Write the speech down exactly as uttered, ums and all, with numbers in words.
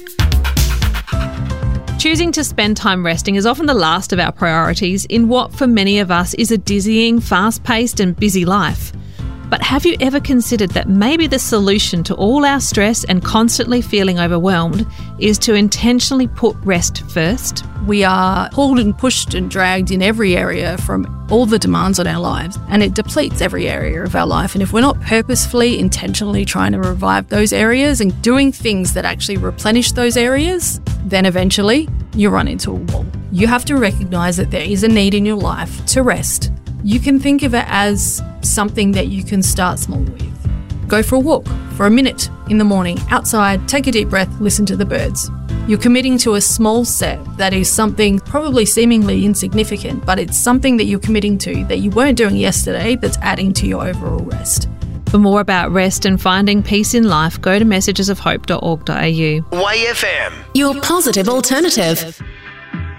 Choosing to spend time resting is often the last of our priorities in what for many of us is a dizzying, fast-paced and busy life. But have you ever considered that maybe the solution to all our stress and constantly feeling overwhelmed is to intentionally put rest first? We are pulled and pushed and dragged in every area from all the demands on our lives, and it depletes every area of our life. And if we're not purposefully, intentionally trying to revive those areas and doing things that actually replenish those areas, then eventually you run into a wall. You have to recognise that there is a need in your life to rest. You can think of it as something that you can start small with. Go for a walk for a minute in the morning, outside, take a deep breath, listen to the birds. You're committing to a small step that is something probably seemingly insignificant, but it's something that you're committing to that you weren't doing yesterday that's adding to your overall rest. For more about rest and finding peace in life, go to messages of hope dot org dot a u. Y F M. Your positive alternative.